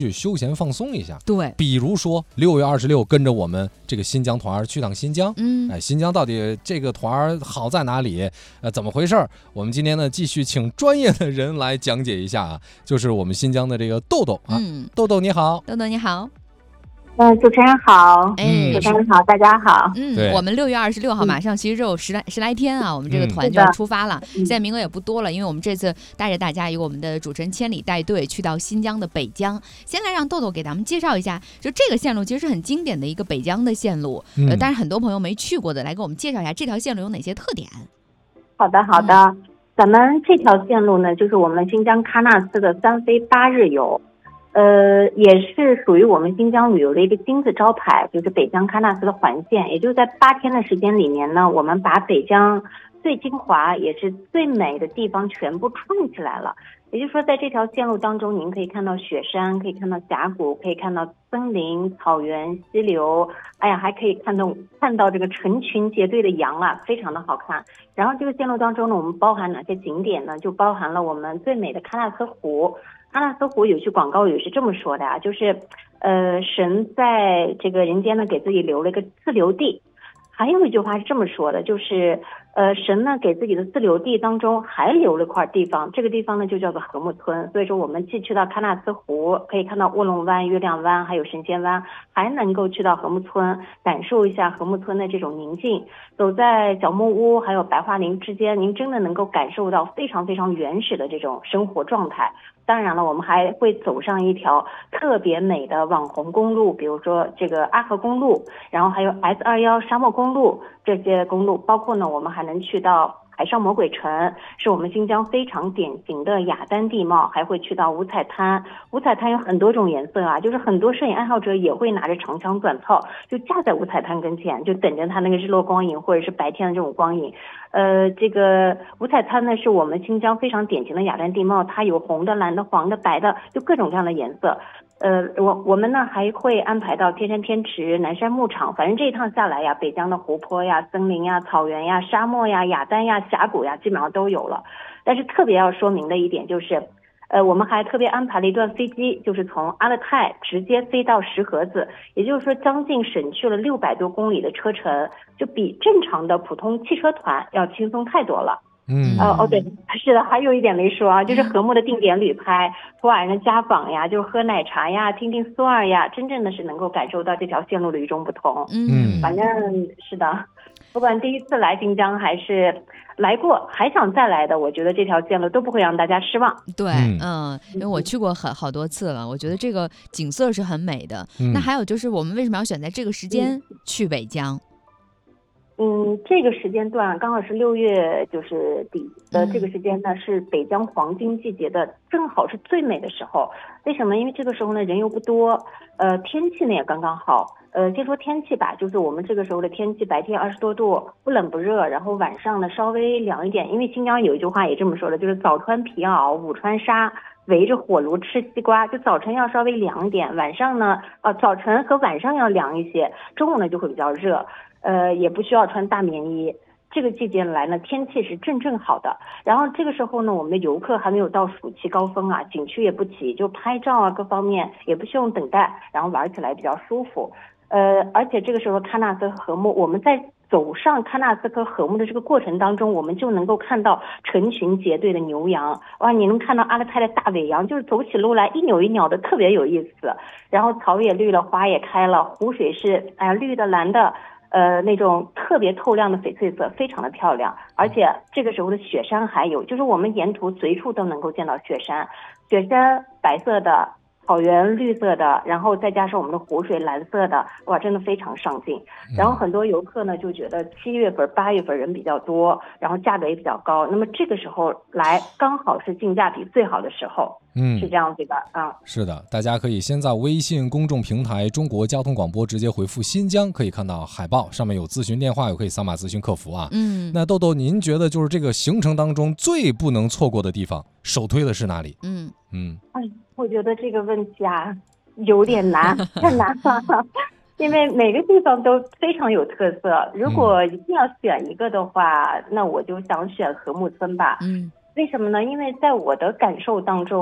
去休闲放松一下。 对， 比如说6月26跟着我们这个新疆团去趟新疆，新疆到底这个团好在哪里？怎么回事？我们今天呢继续请专业的人来讲解一下啊，就是我们新疆的这个豆豆啊，豆豆你好， 豆豆你好。 主持人好，主持人好，大家好。 我们6月26号马上其实就有十来天啊，我们这个团就要出发了。现在名额也不多了，因为我们这次带着大家由我们的主持人千里带队去到新疆的北疆。先来让豆豆给咱们介绍一下，就这个线路其实是很经典的一个北疆的线路，但是很多朋友没去过的，来给我们介绍一下这条线路有哪些特点。 好的，咱们这条线路呢，就是我们新疆喀纳斯的3飞8日游。也是属于我们新疆旅游的一个金字招牌，就是北疆喀纳斯的环线。也就是在8天的时间里面呢，我们把北疆最精华也是最美的地方全部串起来了。也就是说，在这条线路当中，您可以看到雪山，可以看到峡谷，可以看到森林、草原、溪流，还可以看到这个成群结队的羊啊，非常的好看。然后这个线路当中呢，我们包含哪些景点呢？就包含了我们最美的喀纳斯湖。喀纳斯湖有句广告语是这么说的啊，就是神在这个人间呢给自己留了一个自留地。还有一句话是这么说的，就是神呢给自己的自留地当中还留了块地方，这个地方呢就叫做禾木村。所以说我们既去到喀纳斯湖，可以看到卧龙湾、月亮湾还有神仙湾，还能够去到禾木村，感受一下禾木村的这种宁静。走在小木屋还有白桦林之间，您真的能够感受到非常非常原始的这种生活状态。当然了，我们还会走上一条特别美的网红公路，比如说这个阿合公路，然后还有 S21沙漠公路，这些公路包括呢，我们还能去到海上魔鬼城，是我们新疆非常典型的雅丹地貌，还会去到五彩滩。五彩滩有很多种颜色啊，就是很多摄影爱好者也会拿着长枪短炮就架在五彩滩跟前，就等着它那个日落光影或者是白天的这种光影。这个五彩滩呢是我们新疆非常典型的雅丹地貌，它有红的、蓝的、黄的、白的，就各种各样的颜色。我们呢还会安排到天山天池、南山牧场，反正这一趟下来呀，北疆的湖泊呀、森林呀、草原呀、沙漠呀、雅丹呀、峡谷呀，基本上都有了。但是特别要说明的一点就是，我们还特别安排了一段飞机，就是从阿勒泰直接飞到石河子，也就是说将近省去了600多公里的车程，就比正常的普通汽车团要轻松太多了。对，是的，还有一点没说啊，就是禾木的定点旅拍，普洱人的家访呀，就是喝奶茶呀，听听苏二呀，真正的是能够感受到这条线路的与众不同。反正是的，不管第一次来新疆还是来过还想再来的，我觉得这条线路都不会让大家失望。 对，因为我去过好多次了，我觉得这个景色是很美的。那还有就是我们为什么要选在这个时间去北疆？ 这个时间段刚好是6月就是底的这个时间呢，是北疆黄金季节的，正好是最美的时候。为什么？因为这个时候呢人又不多，天气呢也刚刚好。先说天气吧，就是我们这个时候的天气，白天20多度，不冷不热，然后晚上呢稍微凉一点。因为新疆有一句话也这么说的，就是早穿皮袄，午穿纱，围着火炉吃西瓜。就早晨要稍微凉一点，晚上呢，早晨和晚上要凉一些，中午呢就会比较热。也不需要穿大棉衣。这个季节来呢，天气是正好的。然后这个时候呢，我们的游客还没有到暑期高峰啊，景区也不挤，就拍照啊各方面也不需要等待，然后玩起来比较舒服。而且这个时候喀纳斯和禾木，我们在走上喀纳斯和禾木的这个过程当中，我们就能够看到成群结队的牛羊。哇，你能看到阿勒泰的大尾羊，就是走起路来一扭一扭的，特别有意思。然后草也绿了，花也开了，湖水是绿的蓝的。那种特别透亮的翡翠色，非常的漂亮。而且这个时候的雪山还有，就是我们沿途随处都能够见到雪山，雪山白色的，草原绿色的，然后再加上我们的湖水蓝色的，哇，真的非常上镜。然后很多游客呢就觉得7月份、8月份人比较多，然后价格也比较高，那么这个时候来刚好是性价比最好的时候。是这样子的啊。是的，大家可以先在微信公众平台中国交通广播直接回复新疆，可以看到海报，上面有咨询电话，也可以扫码咨询客服啊。那豆豆，您觉得就是这个行程当中最不能错过的地方，首推的是哪里？ 我觉得这个问题啊有点难，太难了。因为每个地方都非常有特色，如果一定要选一个的话，那我就想选禾木村吧。为什么呢？因为在我的感受当中，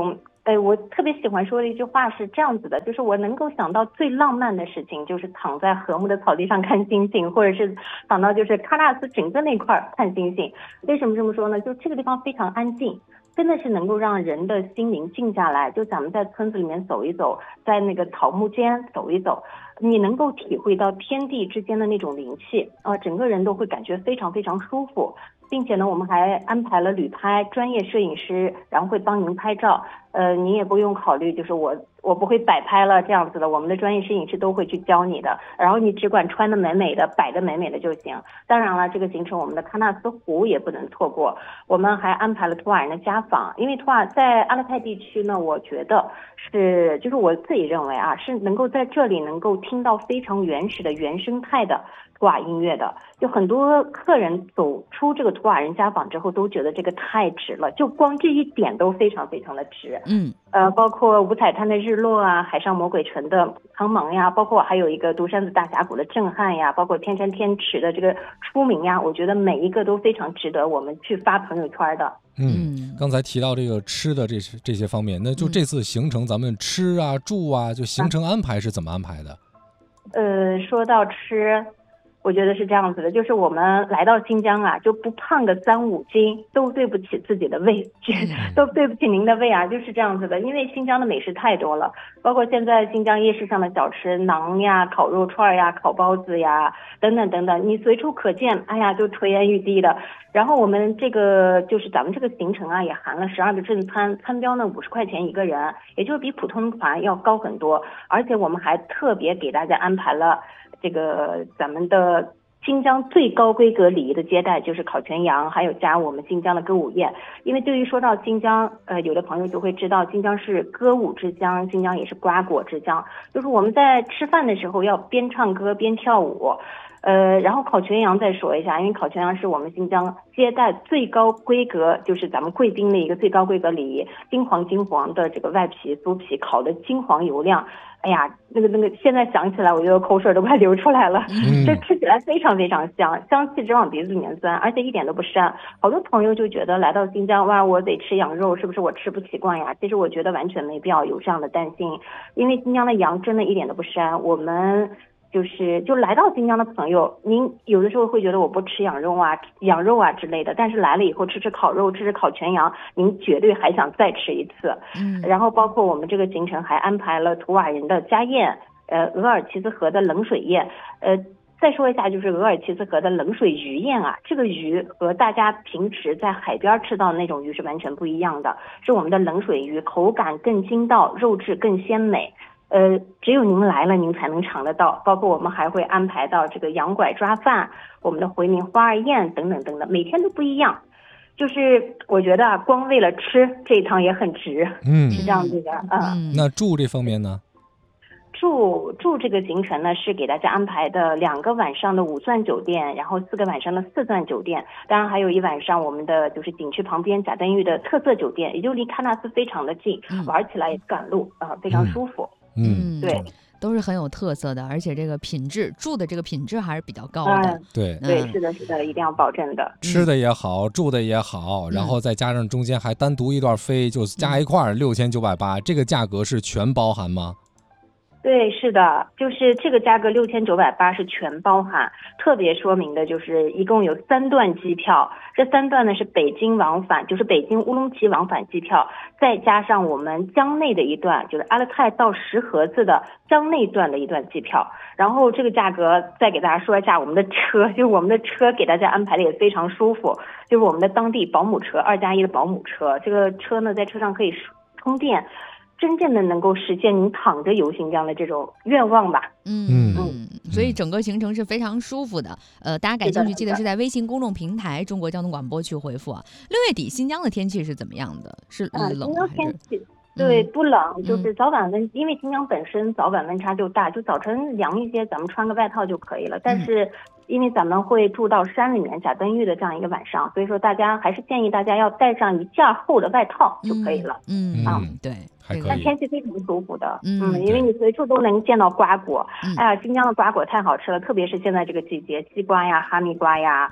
我特别喜欢说的一句话是这样子的，就是我能够想到最浪漫的事情，就是躺在和睦的草地上看星星，或者是躺到就是喀纳斯整个那块看星星。为什么这么说呢？就这个地方非常安静，真的是能够让人的心灵静下来。就咱们在村子里面走一走，在那个草木间走一走，你能够体会到天地之间的那种灵气，整个人都会感觉非常非常舒服。并且呢，我们还安排了旅拍专业摄影师，然后会帮您拍照。您也不用考虑，就是我不会摆拍了这样子的，我们的专业摄影师都会去教你的。然后你只管穿的美美的，摆的美美的就行。当然了，这个行程我们的喀纳斯湖也不能错过。我们还安排了图瓦人的家访，因为在阿勒泰地区呢，我觉得就是我自己认为啊，是能够在这里能够听到非常原始的原生态的图瓦音乐的。就很多客人走出这个图瓦人家访之后都觉得这个太值了，就光这一点都非常非常的值。包括五彩滩的日落啊，海上魔鬼城的苍茫呀，包括还有一个独山子大峡谷的震撼呀，包括天山天池的这个出名呀，我觉得每一个都非常值得我们去发朋友圈的。 刚才提到这个吃的这些方面，那就这次行程咱们吃啊住啊，就行程安排是怎么安排的？ 说到吃，我觉得是这样子的，就是我们来到新疆啊，就不胖个3-5斤都对不起自己的胃，都对不起您的胃啊，就是这样子的。因为新疆的美食太多了，包括现在新疆夜市上的小吃，馕呀、烤肉串呀、烤包子呀，等等等等，你随处可见，哎呀，就垂涎欲滴的。然后我们这个就是咱们这个行程啊，也含了12个正餐，餐标呢50块钱一个人，也就是比普通团要高很多。而且我们还特别给大家安排了这个咱们的新疆最高规格礼仪的接待，就是烤全羊，还有加我们新疆的歌舞宴。因为对于说到新疆，有的朋友就会知道新疆是歌舞之乡，新疆也是瓜果之乡，就是我们在吃饭的时候要边唱歌边跳舞。然后烤全羊再说一下，因为烤全羊是我们新疆接待最高规格，就是咱们贵宾的一个最高规格礼仪，金黄的这个外皮酥皮烤的金黄油亮，哎呀，那个现在想起来我觉得口水都快流出来了。这吃起来非常非常香，香气直往鼻子里面钻，而且一点都不膻。好多朋友就觉得来到新疆，哇，我得吃羊肉，是不是我吃不习惯呀？其实我觉得完全没必要有这样的担心，因为新疆的羊真的一点都不膻。我们就来到新疆的朋友，您有的时候会觉得我不吃羊肉啊之类的，但是来了以后吃烤肉，吃烤全羊，您绝对还想再吃一次。然后包括我们这个行程还安排了图瓦人的家宴，额尔齐斯河的冷水宴。再说一下，就是额尔齐斯河的冷水鱼宴啊，这个鱼和大家平时在海边吃到的那种鱼是完全不一样的，是我们的冷水鱼，口感更筋道，肉质更鲜美。只有您来了您才能尝得到。包括我们还会安排到这个羊拐抓饭，我们的回民花儿宴等等等等，每天都不一样。就是我觉得啊，光为了吃这一趟也很值。是这样子的。 那住这方面呢？ 住这个行程呢，是给大家安排的2个晚上的5钻酒店，然后4个晚上的4钻酒店，当然还有1晚上我们的就是景区旁边贾登峪的特色酒店，也就离喀纳斯非常的近，玩起来也不赶路非常舒服。对， 都是很有特色的，而且这个住的这个品质还是比较高的。 对， 是的，一定要保证的。 吃的也好，住的也好，然后再加上中间还单独一段飞，就加一块6980，这个价格是全包含吗？ 对，是的，就是这个价格6980是全包含。特别说明的就是一共有3段机票，这3段呢是北京往返，就是北京乌鲁木齐往返机票，再加上我们疆内的一段，就是阿勒泰到石河子的疆内段的一段机票。然后这个价格再给大家说一下，我们的车给大家安排的也非常舒服，就是我们的当地保姆车2+1的保姆车，这个车呢在车上可以充电，真正的能够实现您躺着游新疆的这种愿望吧。 所以整个行程是非常舒服的。大家感兴趣记得是在微信公众平台中国交通广播去回复啊。6月底新疆的天气是怎么样的？是冷还是？ 对，不冷，就是早晚温，因为新疆本身早晚温差就大，就早晨凉一些，咱们穿个外套就可以了。但是因为咱们会住到山里面贾登峪的这样一个晚上，所以说大家还是建议大家要带上一件厚的外套就可以了。 对， 但天气非常舒服的。因为你随处都能见到瓜果。哎呀，新疆的瓜果太好吃了，特别是现在这个季节，西瓜呀、哈密瓜呀。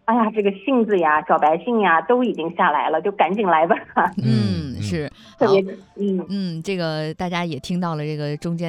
哎呀，这个杏子呀、小白杏呀都已经下来了，就赶紧来吧。 是，好，这个大家也听到了这个中间